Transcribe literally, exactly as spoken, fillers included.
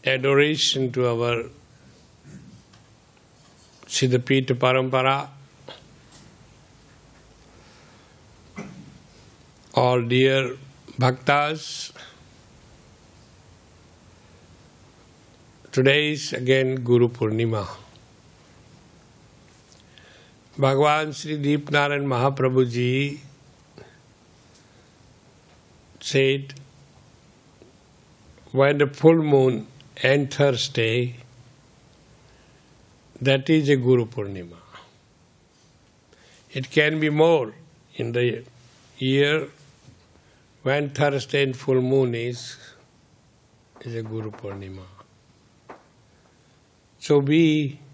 adoration to our Siddhapita Parampara, all dear bhaktas. Today is again Guru Purnima. Bhagavan Sri Deepnarayan Mahaprabhu Ji said, when the full moon enters day, that is a Guru Purnima. It can be more in the year when Thursday and full moon is, is a Guru Purnima. So we